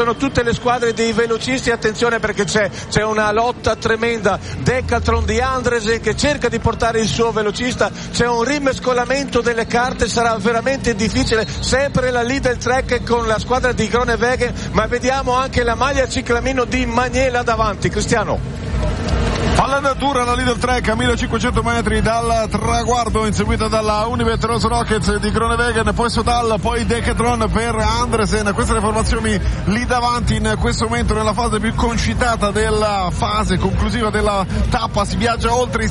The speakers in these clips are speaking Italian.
Sono tutte le squadre dei velocisti, attenzione perché c'è una lotta tremenda. Decathlon di Andresen che cerca di portare il suo velocista, c'è un rimescolamento delle carte, sarà veramente difficile. Sempre la Lidl Trek con la squadra di Groenewegen, ma vediamo anche la maglia ciclamino di Magnier là davanti. Cristiano. Palla dura la Lidl Trek a 1500 metri dal traguardo, inseguita dalla Unibet Rose Rockets di Groenewegen, poi Sodal, poi Decathlon per Andresen. Queste le formazioni lì davanti in questo momento nella fase più concitata della fase conclusiva della tappa. Si viaggia oltre i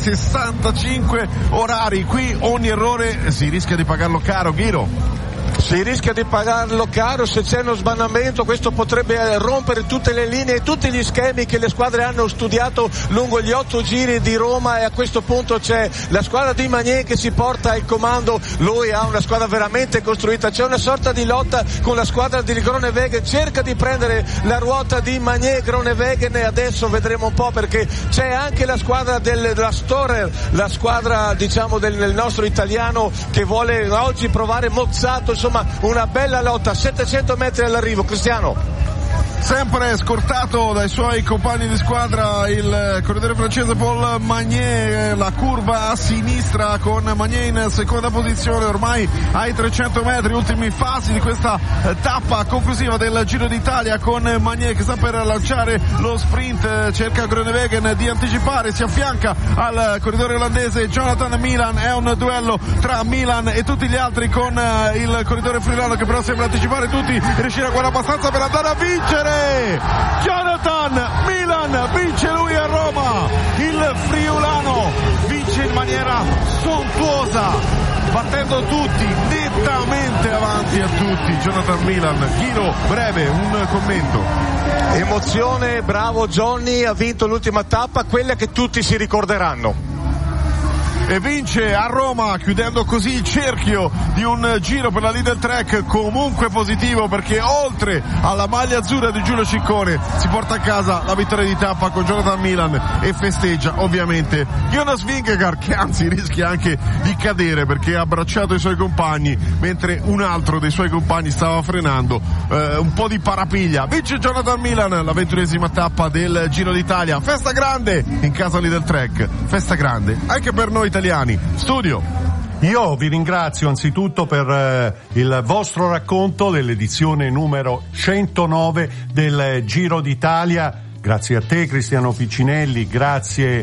65 orari, qui ogni errore si rischia di pagarlo caro. Ghiro. Si rischia di pagarlo caro, se c'è uno sbandamento questo potrebbe rompere tutte le linee e tutti gli schemi che le squadre hanno studiato lungo gli 8 giri di Roma, e a questo punto c'è la squadra di Magnier che si porta il comando. Lui ha una squadra veramente costruita, c'è una sorta di lotta con la squadra di Groenewegen, cerca di prendere la ruota di Magnier Groenewegen, e adesso vedremo un po' perché c'è anche la squadra della Storer, la squadra diciamo del nostro italiano che vuole oggi provare Mozzato. Insomma, una bella lotta, 700 metri all'arrivo. Cristiano. Sempre scortato dai suoi compagni di squadra il corridore francese Paul Magnier, la curva a sinistra con Magnier in seconda posizione ormai ai 300 metri, ultimi fasi di questa tappa conclusiva del Giro d'Italia, con Magnier che sta per lanciare lo sprint, cerca Groenewegen di anticipare, si affianca al corridore olandese Jonathan Milan. È un duello tra Milan e tutti gli altri, con il corridore friulano che però sembra anticipare tutti, riuscire a guardare abbastanza per andare a vincere. Jonathan Milan vince lui a Roma, il friulano vince in maniera sontuosa, battendo tutti, nettamente avanti a tutti. Jonathan Milan. Ghiro, breve, un commento. Emozione, bravo Johnny, ha vinto l'ultima tappa, quella che tutti si ricorderanno. E vince a Roma, chiudendo così il cerchio di un giro per la Lidl Trek comunque positivo, perché oltre alla maglia azzurra di Giulio Ciccone si porta a casa la vittoria di tappa con Jonathan Milan, e festeggia ovviamente Jonas Vingegaard, che anzi rischia anche di cadere perché ha abbracciato i suoi compagni mentre un altro dei suoi compagni stava frenando. Un po' di parapiglia. Vince Jonathan Milan la 21esima tappa del Giro d'Italia. Festa grande in casa Lidl Trek, festa grande anche per noi italiani. Studio. Io vi ringrazio anzitutto per il vostro racconto dell'edizione numero 109 del Giro d'Italia. Grazie a te Cristiano Piccinelli, grazie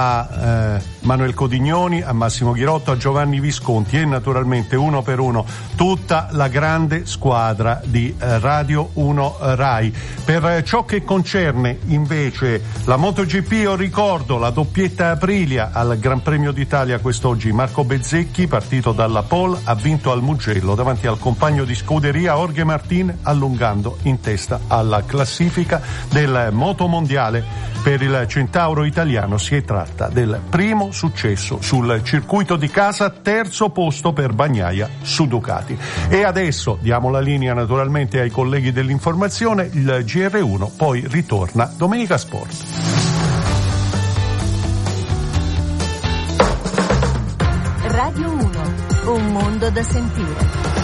a Manuel Codignoni, a Massimo Ghirotto, a Giovanni Visconti e naturalmente uno per uno tutta la grande squadra di Radio 1 Rai. Per ciò che concerne invece la MotoGP, io ricordo la doppietta Aprilia al Gran Premio d'Italia quest'oggi. Marco Bezzecchi, partito dalla pole, ha vinto al Mugello davanti al compagno di scuderia Jorge Martin, allungando in testa alla classifica del motomondiale. Per il centauro italiano si tratta del primo successo sul circuito di casa, terzo posto per Bagnaia su Ducati. E adesso diamo la linea naturalmente ai colleghi dell'informazione, il GR1 poi ritorna Domenica Sport. Radio 1, un mondo da sentire.